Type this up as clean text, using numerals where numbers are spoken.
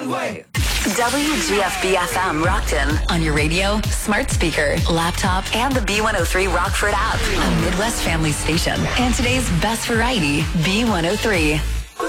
way. WGFB-FM Rockton on your radio, smart speaker, laptop, and the B103 Rockford app. A Midwest family station. And today's best variety, B103.